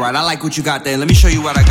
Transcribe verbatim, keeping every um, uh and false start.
Alright, I like what you got there. Let me show you what I got.